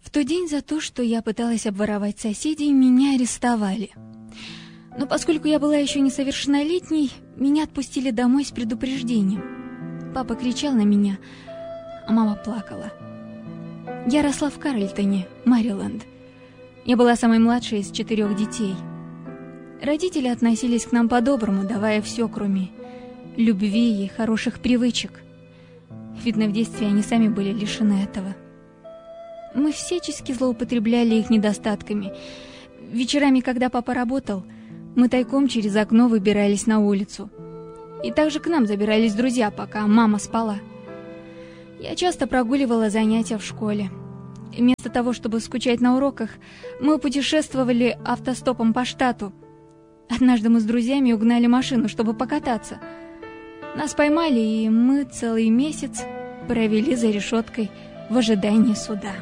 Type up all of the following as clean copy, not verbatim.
В тот день за то, что я пыталась обворовать соседей, меня арестовали. Но поскольку я была еще несовершеннолетней, меня отпустили домой с предупреждением. Папа кричал на меня, а мама плакала. Я росла в Карлтоне, Мэриленд. Я была самой младшей из 4 детей. Родители относились к нам по-доброму, давая все, кроме любви и хороших привычек. Видно, в детстве они сами были лишены этого. Мы всячески злоупотребляли их недостатками. Вечерами, когда папа работал, мы тайком через окно выбирались на улицу. И также к нам забирались друзья, пока мама спала. Я часто прогуливала занятия в школе. Вместо того, чтобы скучать на уроках, мы путешествовали автостопом по штату. Однажды мы с друзьями угнали машину, чтобы покататься. Нас поймали, и мы целый месяц провели за решеткой в ожидании суда.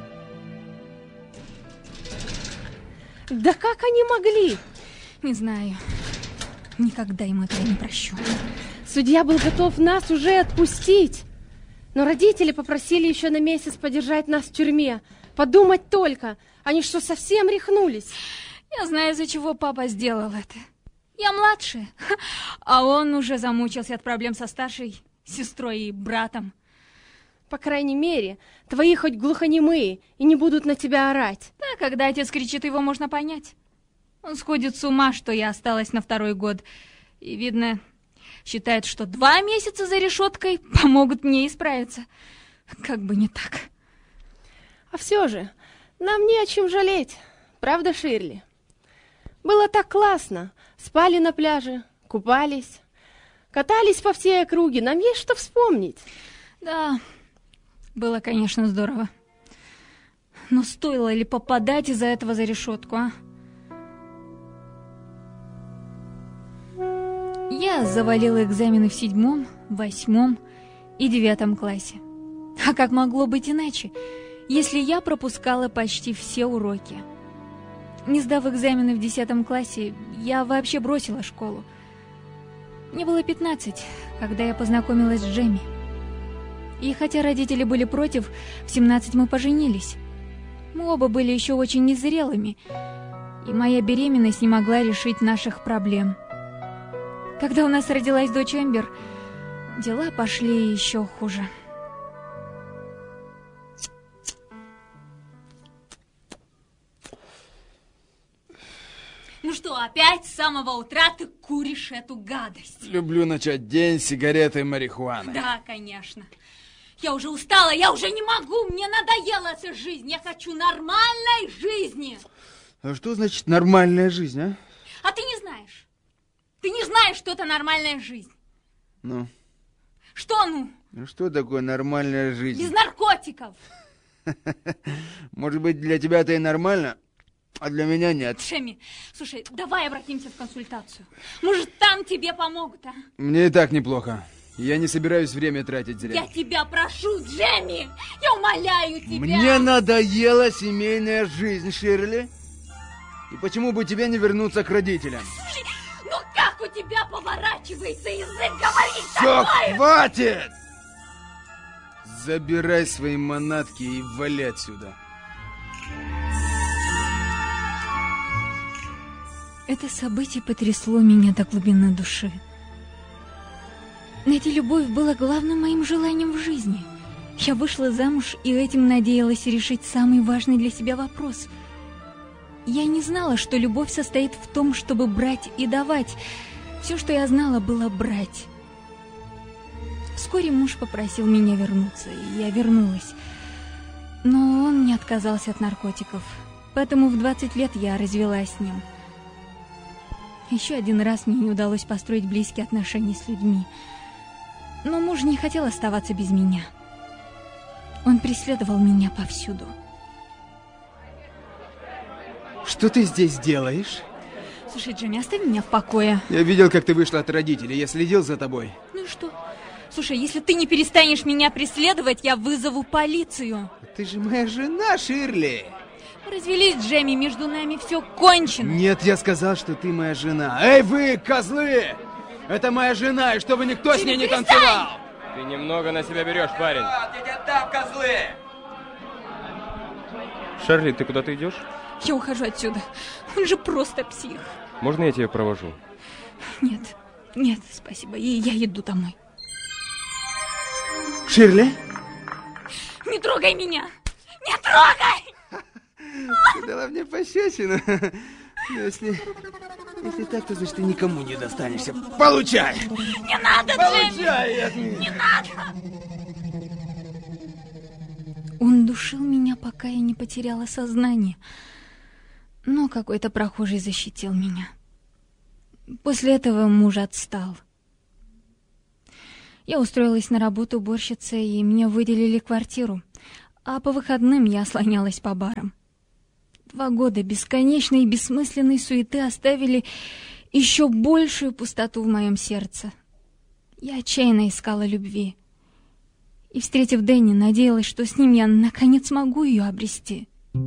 Да как они могли? Не знаю. Никогда им этого не прощу. Судья был готов нас уже отпустить. Но родители попросили еще на месяц подержать нас в тюрьме. Подумать только, они что, совсем рехнулись? Я знаю, из-за чего папа сделал это. Я младшая, а он уже замучился от проблем со старшей сестрой и братом. По крайней мере, твои хоть глухонемые и не будут на тебя орать. Да, когда отец кричит, его можно понять. Он сходит с ума, что я осталась на 2-й год. И, видно, считает, что 2 месяца за решеткой помогут мне исправиться. Как бы не так. А все же, нам не о чем жалеть. Правда, Ширли? Было так классно. Спали на пляже, купались, катались по всей округе. Нам есть что вспомнить. Да, было, конечно, здорово. Но стоило ли попадать из-за этого за решетку, а? Я завалила экзамены в 7, 8 и 9 классе. А как могло быть иначе, если я пропускала почти все уроки? Не сдав экзамены в 10 классе, я вообще бросила школу. Мне было 15, когда я познакомилась с Джемми. И хотя родители были против, в 17 мы поженились. Мы оба были еще очень незрелыми, и моя беременность не могла решить наших проблем. Когда у нас родилась дочь Эмбер, дела пошли еще хуже. Ну что, опять с самого утра ты куришь эту гадость? Люблю начать день с сигаретой и марихуаны. Да, конечно. Я уже устала, я уже не могу, мне надоела эта жизнь. Я хочу нормальной жизни. А что значит нормальная жизнь, а? А ты не знаешь. Ты не знаешь, что это нормальная жизнь. Ну? Что ну? Ну что такое нормальная жизнь? Без наркотиков. Может быть, для тебя это и нормально, а для меня нет. Джемми, слушай, давай обратимся в консультацию. Может, там тебе помогут, а? Мне и так неплохо. Я не собираюсь время тратить зря. Я тебя прошу, Джемми! Я умоляю тебя! Мне надоела семейная жизнь, Ширли. И почему бы тебе не вернуться к родителям? Слушай, ну как у тебя поворачивается язык говорить Все, такое? хватит! Забирай свои манатки и вали отсюда. Это событие потрясло меня до глубины души. Найти любовь было главным моим желанием в жизни. Я вышла замуж и этим надеялась решить самый важный для себя вопрос. Я не знала, что любовь состоит в том, чтобы брать и давать. Все, что я знала, было брать. Вскоре муж попросил меня вернуться, и я вернулась. Но он не отказался от наркотиков, поэтому в 20 лет я развелась с ним. Еще один раз мне не удалось построить близкие отношения с людьми. Но муж не хотел оставаться без меня. Он преследовал меня повсюду. Что ты здесь делаешь? Слушай, Джемми, оставь меня в покое. Я видел, как ты вышла от родителей. Я следил за тобой. Ну и что? Слушай, если ты не перестанешь меня преследовать, я вызову полицию. Ты же моя жена, Ширли. Мы развелись, Джемми, между нами все кончено. Нет, я сказал, что ты моя жена. Эй, вы, козлы! Это моя жена, и чтобы никто с ней не танцевал! Ты немного на себя берешь, парень. Иди там, козлы! Шерли, ты куда-то идешь? Я ухожу отсюда. Он же просто псих. Можно я тебя провожу? Нет, нет, спасибо. И я иду домой. Ширли? Не трогай меня! Не трогай! Ты дала мне пощечину. Но если так, то значит ты никому не достанешься. Получай! Не надо, Получай от меня! Не надо! Он душил меня, пока я не потеряла сознание. Но какой-то прохожий защитил меня. После этого муж отстал. Я устроилась на работу уборщицей, и мне выделили квартиру. А по выходным я слонялась по барам. 2 года бесконечной и бессмысленной суеты оставили еще большую пустоту в моем сердце. Я отчаянно искала любви. И, встретив Дэнни, надеялась, что с ним я наконец смогу ее обрести.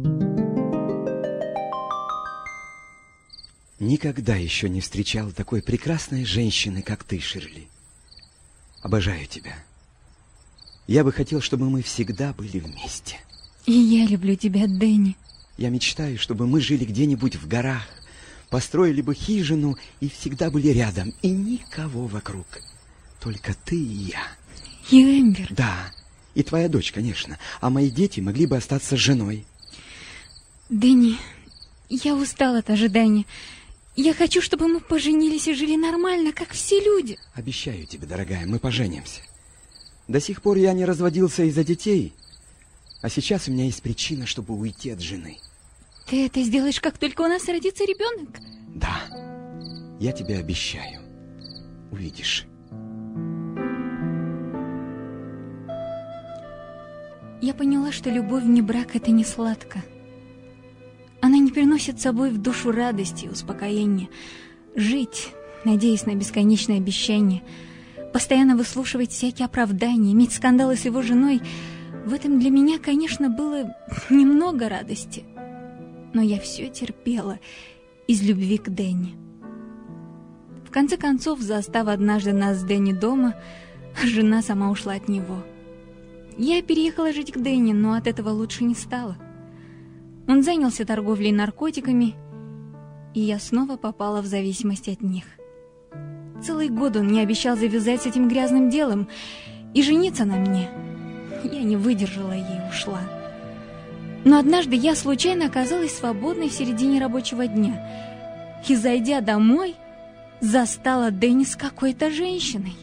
Никогда еще не встречал такой прекрасной женщины, как ты, Ширли. Обожаю тебя. Я бы хотел, чтобы мы всегда были вместе. И я люблю тебя, Дэнни. Я мечтаю, чтобы мы жили где-нибудь в горах, построили бы хижину и всегда были рядом, и никого вокруг. Только ты и я. И Эмбер. Да, и твоя дочь, конечно. А мои дети могли бы остаться с женой. Дэнни, я устала от ожидания. Я хочу, чтобы мы поженились и жили нормально, как все люди. Обещаю тебе, дорогая, мы поженимся. До сих пор я не разводился из-за детей, а сейчас у меня есть причина, чтобы уйти от жены. Ты это сделаешь, как только у нас родится ребенок? Да, я тебе обещаю. Увидишь. Я поняла, что любовь вне брака — это не сладко. Она не приносит с собой в душу радости и успокоения. Жить, надеясь на бесконечное обещание, постоянно выслушивать всякие оправдания, иметь скандалы с его женой — в этом для меня, конечно, было немного радости. Но я все терпела из любви к Дэнни. В конце концов, застав однажды нас с Дэнни дома, жена сама ушла от него. Я переехала жить к Дэнни, но от этого лучше не стало. Он занялся торговлей наркотиками, и я снова попала в зависимость от них. Целый год он мне обещал завязать с этим грязным делом и жениться на мне. Я не выдержала и ушла. Но однажды я случайно оказалась свободной в середине рабочего дня и, зайдя домой, застала Дэнни с какой-то женщиной.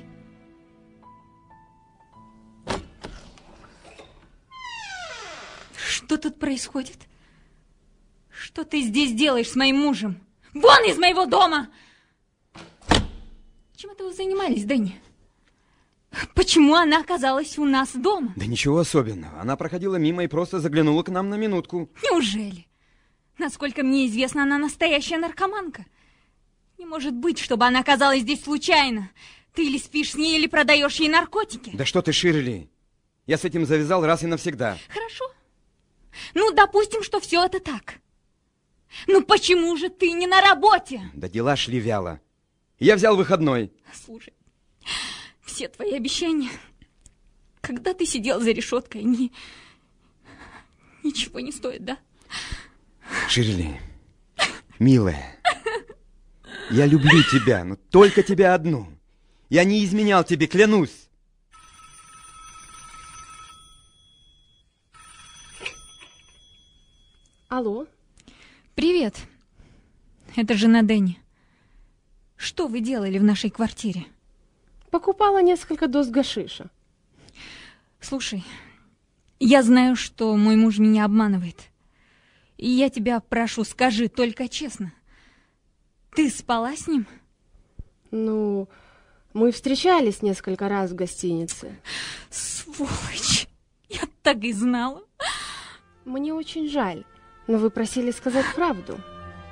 Что тут происходит? Что ты здесь делаешь с моим мужем? Вон из моего дома! Чем это вы занимались, Дэнни? Почему она оказалась у нас дома? Да ничего особенного. Она проходила мимо и просто заглянула к нам на минутку. Неужели? Насколько мне известно, она настоящая наркоманка. Не может быть, чтобы она оказалась здесь случайно. Ты или спишь с ней, или продаешь ей наркотики. Да что ты, Ширли? Я с этим завязал раз и навсегда. Хорошо. Ну, допустим, что все это так. Ну, почему же ты не на работе? Да дела шли вяло. Я взял выходной. Слушай, все твои обещания, когда ты сидел за решеткой, ничего не стоит, да? Ширли, милая, я люблю тебя, но только тебя одну. Я не изменял тебе, клянусь. Алло? Привет. Это жена Дэнни. Что вы делали в нашей квартире? Покупала несколько доз гашиша. Слушай, я знаю, что мой муж меня обманывает. И я тебя прошу, скажи только честно. Ты спала с ним? Ну, мы встречались несколько раз в гостинице. Сволочь! Я так и знала. Мне очень жаль, но вы просили сказать правду.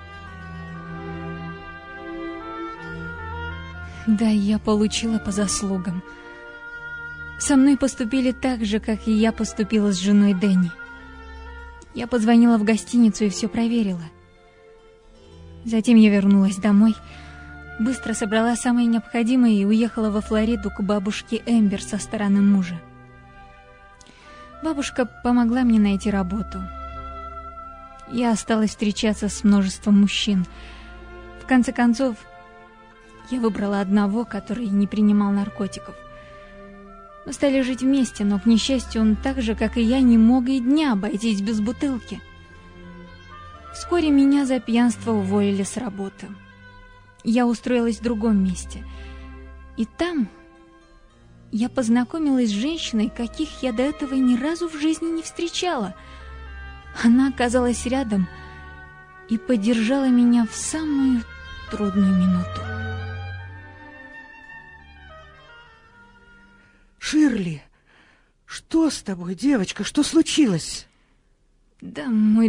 Да, я получила по заслугам. Со мной поступили так же, как и я поступила с женой Дэнни. Я позвонила в гостиницу и все проверила. Затем я вернулась домой, быстро собрала самое необходимое и уехала во Флориду к бабушке Эмбер со стороны мужа. Бабушка помогла мне найти работу. я осталась встречаться с множеством мужчин. В конце концов, я выбрала одного, который не принимал наркотиков. Мы стали жить вместе, но, к несчастью, он так же, как и я, не мог и дня обойтись без бутылки. Вскоре меня за пьянство уволили с работы. Я устроилась в другом месте. И там я познакомилась с женщиной, каких я до этого ни разу в жизни не встречала. Она оказалась рядом и поддержала меня в самую трудную минуту. Ширли, что с тобой, девочка? Что случилось? Да, мой